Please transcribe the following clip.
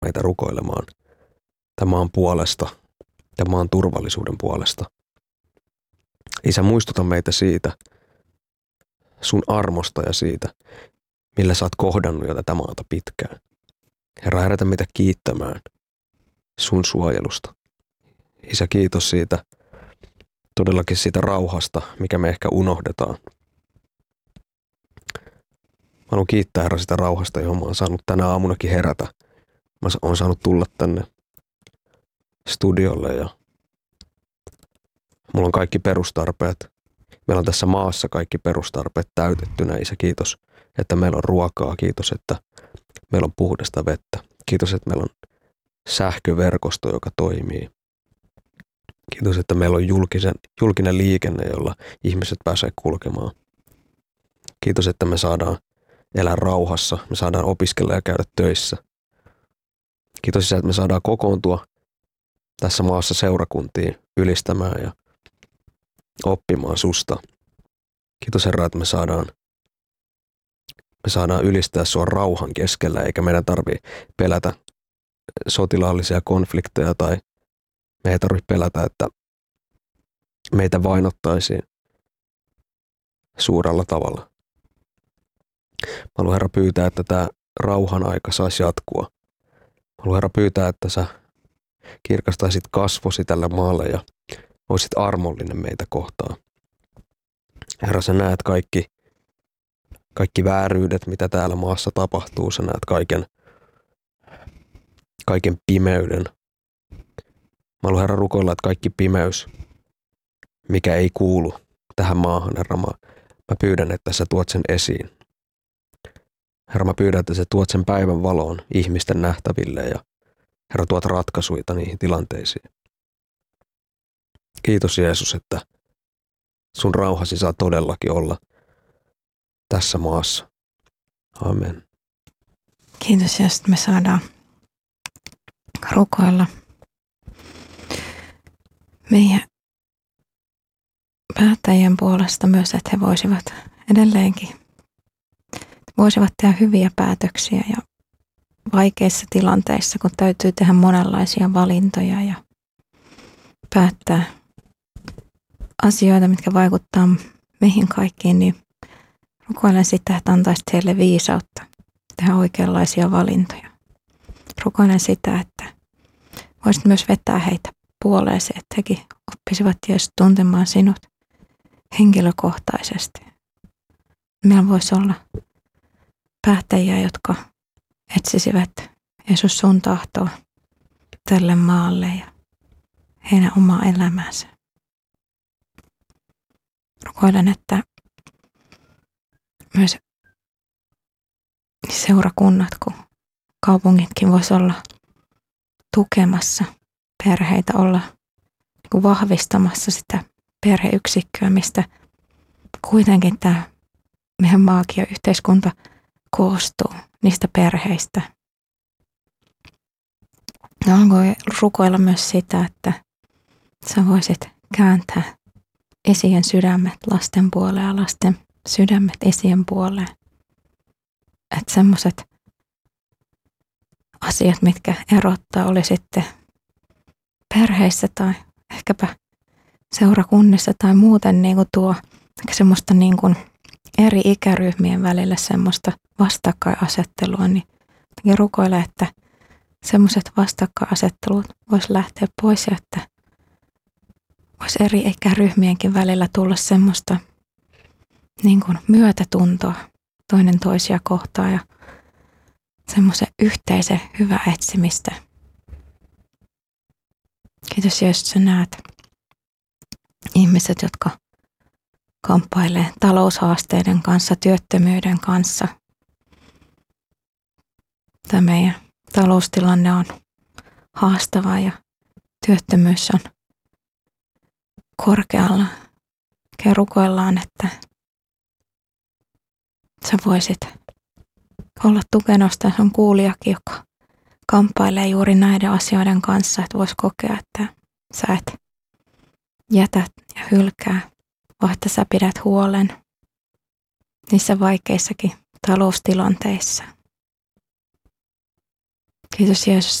meitä rukoilemaan tämän maan puolesta, tämän maan turvallisuuden puolesta. Isä, muistuta meitä siitä, sun armosta ja siitä, millä sä oot kohdannut jo tätä maata pitkään. Herra, herätä meitä kiittämään sun suojelusta. Isä, kiitos siitä, todellakin siitä rauhasta, mikä me ehkä unohdetaan. Mä haluan kiittää, Herra, sitä rauhasta, johon mä oon saanut tänä aamunakin herätä. Mä oon saanut tulla tänne studiolle ja mulla on kaikki perustarpeet. Meillä on tässä maassa kaikki perustarpeet täytettynä. Isä, kiitos, että meillä on ruokaa. Kiitos, että meillä on puhdasta vettä. Kiitos, että meillä on sähköverkosto, joka toimii. Kiitos, että meillä on julkinen liikenne, jolla ihmiset pääsee kulkemaan. Kiitos, että me saadaan elää rauhassa. Me saadaan opiskella ja käydä töissä. Kiitos, Isä, että me saadaan kokoontua tässä maassa seurakuntiin ylistämään ja oppimaan susta. Kiitos, Herra, että me saadaan ylistää sua rauhan keskellä, eikä meidän tarvitse pelätä sotilaallisia konflikteja tai me ei tarvitse pelätä, että meitä vainottaisiin suurella tavalla. Mä haluan, Herra, pyytää, että tämä rauhan aika saisi jatkua. Mä haluan, Herra, pyytää, että sä kirkastaisit kasvosi tällä maalle ja olisit armollinen meitä kohtaan. Herra, sä näet kaikki vääryydet, mitä täällä maassa tapahtuu. Sä näet kaiken pimeyden. Mä haluan, Herra, rukoilla, että kaikki pimeys, mikä ei kuulu tähän maahan, Herra, mä pyydän, että sä tuot sen esiin. Herra, mä pyydän, että sä tuot sen päivän valoon ihmisten nähtäville ja Herra, tuot ratkaisuja niihin tilanteisiin. Kiitos, Jeesus, että sun rauhasi saa todellakin olla tässä maassa. Amen. Kiitos, Jeesus, että me saadaan rukoilla meidän päättäjien puolesta myös, että he voisivat edelleenkin tehdä hyviä päätöksiä ja vaikeissa tilanteissa, kun täytyy tehdä monenlaisia valintoja ja päättää asioita, mitkä vaikuttaa meihin kaikkiin, niin rukoilen sitä, että antaisit heille viisautta tehdä oikeanlaisia valintoja. Rukoilen sitä, että voisit myös vetää heitä puoleesi, että hekin oppisivat Jeesus tuntemaan sinut henkilökohtaisesti. Meillä voisi olla päättäjiä, jotka etsisivät Jeesus sun tahtoa tälle maalle ja heidän omaa elämäänsä. Rukoilen, että myös seurakunnat, kun kaupungitkin voisi olla tukemassa perheitä, olla vahvistamassa sitä perheyksikköä, mistä kuitenkin tämä meidän maakin ja yhteiskunta koostuu niistä perheistä. Ja alkoi rukoilla myös sitä, että sä voisit kääntää isien sydämet lasten puoleen ja lasten sydämet isien puoleen. Että semmoiset asiat, mitkä erottaa, oli sitten perheissä tai ehkäpä seurakunnissa tai muuten niin kuin tuo semmoista niin kuin eri ikäryhmien välillä semmoista vastakkainasettelua, niin rukoile, että semmoiset vastakkainasettelut vois lähteä pois ja että voisi eri ikäryhmienkin välillä tulla semmoista niin kuin myötätuntoa toinen toisia kohtaan ja semmoisen yhteisen hyvää etsimistä. Kiitos Jeesus, sä näet ihmiset, jotka kamppailee taloushaasteiden kanssa, työttömyyden kanssa. Tämä meidän taloustilanne on haastava ja työttömyys on korkealla. Rukoillaan, että sä voisit olla tukenosta sun kuulijakin, joka kamppailee juuri näiden asioiden kanssa, että vois kokea, että sä et jätä ja hylkää, vaan että sä pidät huolen niissä vaikeissakin taloustilanteissa. Kiitos Jeesus,